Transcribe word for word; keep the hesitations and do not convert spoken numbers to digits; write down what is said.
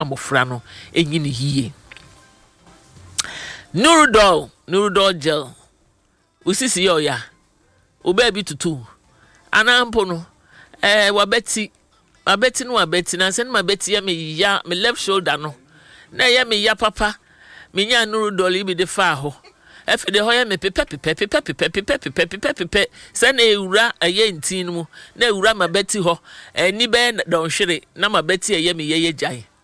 amofra no enyi ne hie Nurudol Nurudol gel usisi yo ya obabi tutu anampo no eh wabeti wabeti no wabeti na sen mabeti ya me ya me left shoulder no na ya me ya papa me nya Nurudol ibi de fa ho efe de ho ya me pepe pepe pepe pepe pepe pepe pepe pepe se na ewura aye ntin mu na ewura mabeti ho eni be don hwere na mabeti ya me ye ye gyan